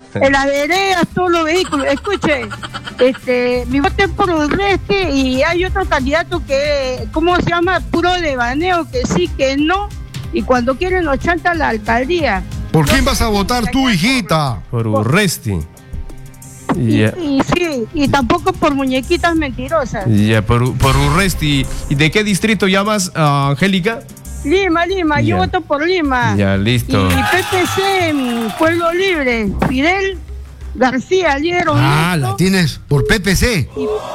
en las veredas, todos los vehículos. Escuche, mi voto es por Urresti y hay otro candidato que, ¿cómo se llama? Puro devaneo, que sí, que no, y cuando quieren nos chanta la alcaldía. ¿Por quién vas a votar tú, hijita? Por Urresti. Y sí, y tampoco por muñequitas mentirosas. Ya, por Urresti. ¿Y de qué distrito llamas, Angélica? Lima, yo voto por Lima. Ya, listo. Y PPC, Pueblo Libre, Fidel García, líder. La tienes por PPC.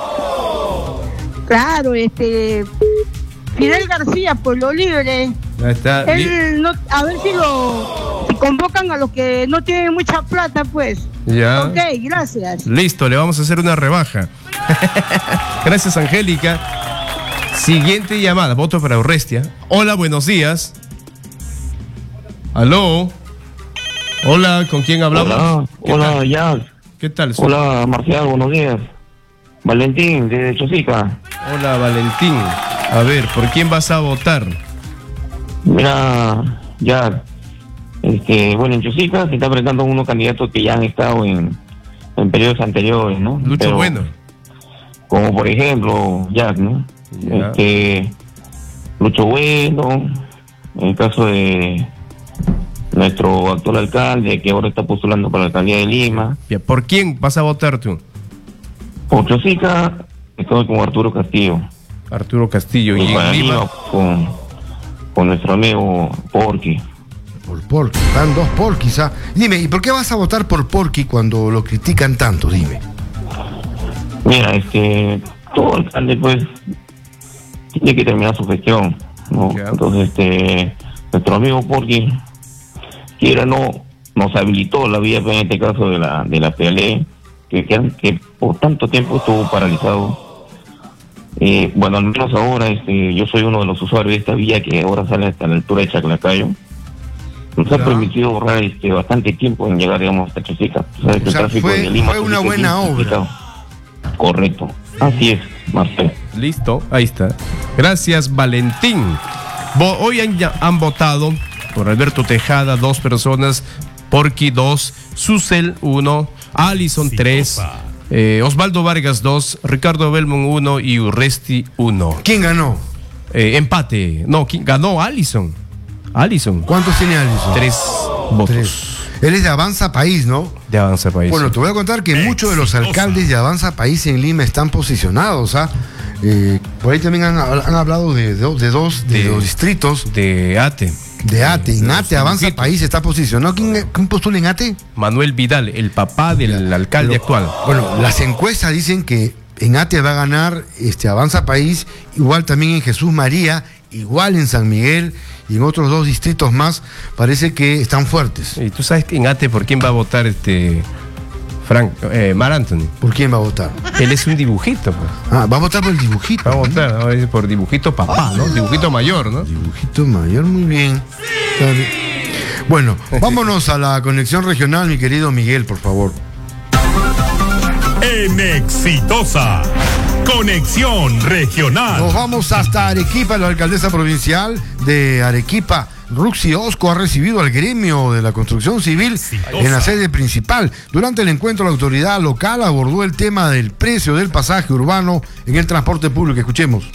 Claro, Fidel García, Pueblo Libre. Ya está. Él no, a ver si convocan a los que no tienen mucha plata, pues. Ya. Ok, gracias. Listo, le vamos a hacer una rebaja. Gracias, Angélica. Siguiente llamada, voto para Urrestia. Hola, buenos días. ¿Aló? Hola, ¿con quién hablamos? Hola, Jack. ¿Qué tal? Hola, Marcial, buenos días. Valentín, de Chosica. Hola, Valentín. A ver, ¿por quién vas a votar? Mira, Jack, en Chosica se está presentando unos candidatos que ya han estado en periodos anteriores, ¿no? Lucho Bueno. Como por ejemplo, Jack, ¿no? Ya. Lucho Bueno, en el caso de nuestro actual alcalde, que ahora está postulando para la alcaldía de Lima. ¿Por quién vas a votar tú? Por Chosica, estoy con Arturo Castillo. Arturo Castillo. Y en Lima con nuestro amigo Porky. Por Porky, van dos Porquis. Dime, ¿y por qué vas a votar por Porky cuando lo critican tanto? Dime. Mira, todo alcalde pues tiene que terminar su gestión, ¿no? Yeah. Entonces, nuestro amigo Porky, quiera no, nos habilitó la vía, en este caso de la PLE, que por tanto tiempo estuvo paralizado. Bueno, al menos ahora yo soy uno de los usuarios de esta vía que ahora sale hasta la altura de Chaclacayo. Nos ha permitido ahorrar bastante tiempo en llegar, digamos, hasta Chosica. O sea, fue una buena obra. Correcto. Así es, Marcelo. Listo, ahí está. Gracias, Valentín. Hoy han votado por Alberto Tejada 2 personas, Porky 2, Susel 1, Alison 3, Osvaldo Vargas 2, Ricardo Belmont 1 y Urresti 1. ¿Quién ganó? Empate. No, ganó Alison. ¿Cuántos tiene Alison? 3 votos. 3. Él es de Avanza País, ¿no? De Avanza País. Bueno, te voy a contar que muchos de los alcaldes de Avanza País en Lima están posicionados, por ahí también han hablado de dos distritos. De ATE. De ATE. En ATE, Avanza País está posicionado. ¿Quién postula en ATE? Manuel Vidal, el papá del alcalde actual. Bueno, las encuestas dicen que en ATE va a ganar Avanza País, igual también en Jesús María, igual en San Miguel y en otros 2 distritos más, parece que están fuertes. ¿Y tú sabes en ATE por quién va a votar Mar Anthony? ¿Por quién va a votar? Él es un dibujito, pues. Va a votar por el dibujito. Va a votar por dibujito papá, ¿no? Dibujito mayor, ¿no? Dibujito mayor, muy bien. Bueno, vámonos a la conexión regional, mi querido Miguel, por favor. En Exitosa, conexión regional. Nos vamos hasta Arequipa. La alcaldesa provincial de Arequipa, Ruxi Osco, ha recibido al gremio de la construcción civil en la sede principal. Durante el encuentro, la autoridad local abordó el tema del precio del pasaje urbano en el transporte público. Escuchemos.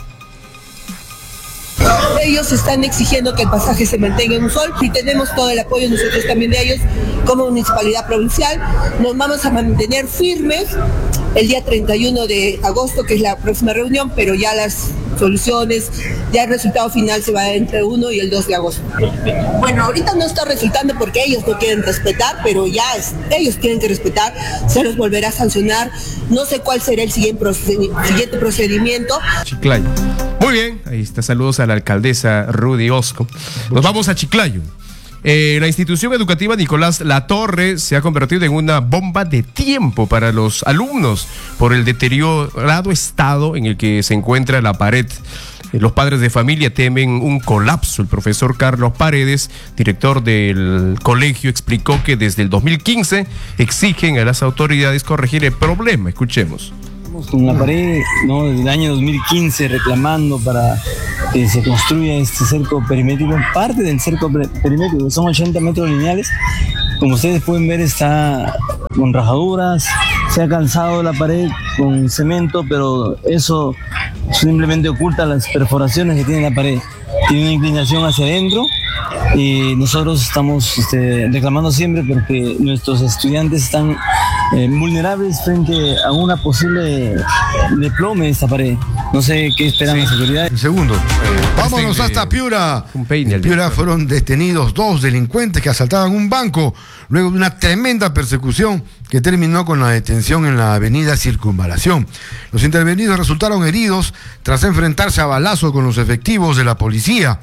Ellos están exigiendo que el pasaje se mantenga en un sol y tenemos todo el apoyo nosotros también de ellos como municipalidad provincial. Nos vamos a mantener firmes el día 31 de agosto, que es la próxima reunión, pero ya las soluciones, ya el resultado final se va entre 1 y el 2 de agosto. Bueno, ahorita no está resultando porque ellos no quieren respetar, pero ellos tienen que respetar, se los volverá a sancionar. No sé cuál será el siguiente procedimiento. Chiclayo. Muy bien, ahí está. Saludos a la alcaldesa Rudy Osco. Nos vamos a Chiclayo. La institución educativa Nicolás Latorre se ha convertido en una bomba de tiempo para los alumnos por el deteriorado estado en el que se encuentra la pared. Los padres de familia temen un colapso. El profesor Carlos Paredes, director del colegio, explicó que desde el 2015 exigen a las autoridades corregir el problema. Escuchemos. Con la pared, ¿no?, del año 2015 reclamando para que se construya este cerco perimétrico, parte del cerco perimétrico, que son 80 metros lineales, como ustedes pueden ver, está con rajaduras, se ha calzado la pared con cemento, pero eso simplemente oculta las perforaciones que tiene la pared. Tiene una inclinación hacia adentro y nosotros estamos reclamando siempre porque nuestros estudiantes están vulnerables frente a una posible desplome de esta pared. No sé qué esperan las autoridades. Un segundo. Vámonos hasta Piura. En Piura fueron detenidos 2 delincuentes que asaltaban un banco luego de una tremenda persecución que terminó con la detención en la avenida Circunvalación. Los intervenidos resultaron heridos tras enfrentarse a balazos con los efectivos de la policía.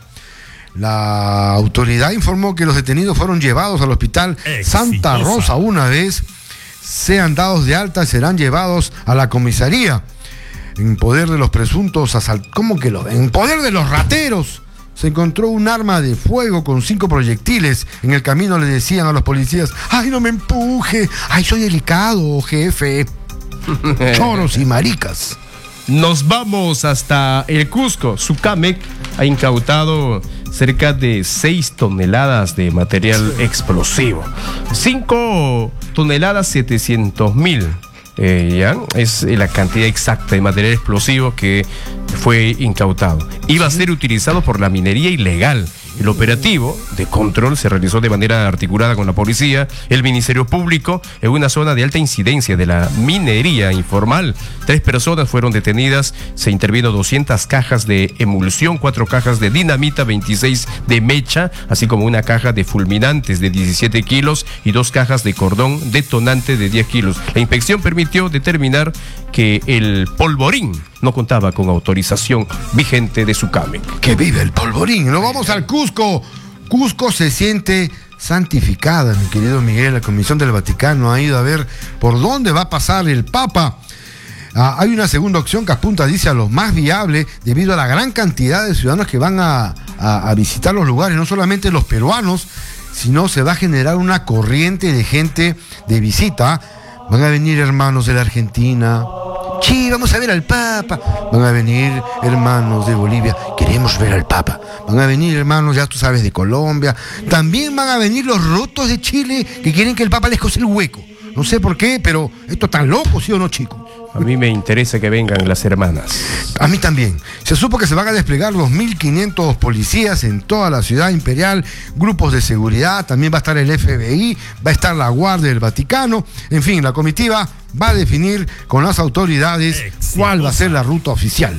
La autoridad informó que los detenidos fueron llevados al hospital Santa Rosa. Una vez sean dados de alta, serán llevados a la comisaría. En poder de los presuntos en poder de los rateros se encontró un arma de fuego con 5 proyectiles. En el camino le decían a los policías: ¡ay, no me empuje! ¡Ay, soy delicado, jefe! Choros y maricas. Nos vamos hasta el Cusco. Sucamec ha incautado cerca de 6 toneladas de material explosivo. 5 toneladas 700.000. Ya es la cantidad exacta de material explosivo que fue incautado. Iba a ser utilizado por la minería ilegal. El operativo de control se realizó de manera articulada con la policía, el Ministerio Público, en una zona de alta incidencia de la minería informal. 3 personas fueron detenidas, se intervino 200 cajas de emulsión, 4 cajas de dinamita, 26 de mecha, así como una caja de fulminantes de 17 kilos y 2 cajas de cordón detonante de 10 kilos. La inspección permitió determinar que el polvorín no contaba con autorización vigente de Sucamec. ¡Que vive el polvorín! Nos vamos al Cusco. Cusco se siente santificada, mi querido Miguel. La Comisión del Vaticano ha ido a ver por dónde va a pasar el Papa. Hay una segunda opción que apunta, dice, a lo más viable debido a la gran cantidad de ciudadanos que van a visitar los lugares, no solamente los peruanos, sino se va a generar una corriente de gente de visita. Van a venir hermanos de la Argentina. Sí, vamos a ver al Papa. Van a venir hermanos de Bolivia. Queremos ver al Papa. Van a venir hermanos, ya tú sabes, de Colombia. También van a venir los rotos de Chile que quieren que el Papa les cose el hueco. No sé por qué, pero esto está loco, ¿sí o no, chicos? A mí me interesa que vengan las hermanas. A mí también. Se supo que se van a desplegar 2.500 policías en toda la ciudad imperial, grupos de seguridad, también va a estar el FBI, va a estar la Guardia del Vaticano. En fin, la comitiva va a definir con las autoridades cuál va a ser la ruta oficial.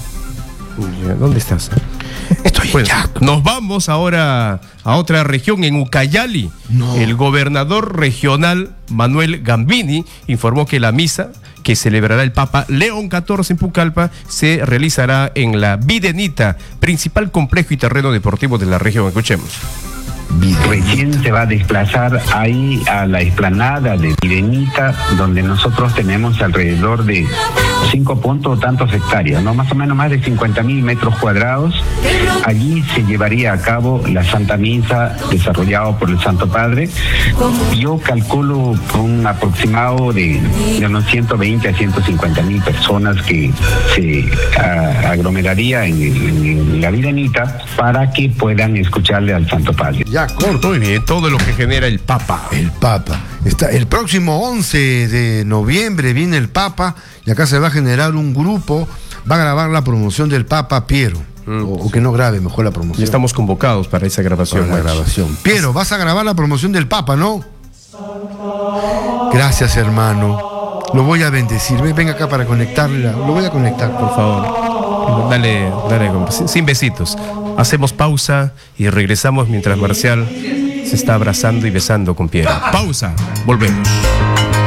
¿Dónde estás? Estoy en Chaco. Nos vamos ahora a otra región, en Ucayali. No. El gobernador regional Manuel Gambini informó que la misa que celebrará el Papa León XIV en Pucallpa se realizará en la Videnita, principal complejo y terreno deportivo de la región. Escuchemos. Recién se va a desplazar ahí a la explanada de Videnita, donde nosotros tenemos alrededor de 5 puntos tantos hectáreas, ¿no? Más o menos más de 50.000 metros cuadrados. Allí se llevaría a cabo la Santa Misa desarrollada por el Santo Padre. Yo calculo con un aproximado de unos 120 a 150.000 personas que se aglomeraría en la Videnita para que puedan escucharle al Santo Padre. Ya corto. Muy bien, todo lo que genera el Papa. El Papa. El próximo 11 de noviembre viene el Papa y acá se va a generar un grupo, va a grabar la promoción del Papa Piero. O que no grabe mejor la promoción. Ya estamos convocados para esa grabación. Para la grabación. Piero, vas a grabar la promoción del Papa, ¿no? Gracias, hermano. Lo voy a bendecir. Venga acá para conectarla. Lo voy a conectar, por favor. Dale, sin besitos. Hacemos pausa y regresamos mientras Marcial se está abrazando y besando con Piero. Pausa, volvemos.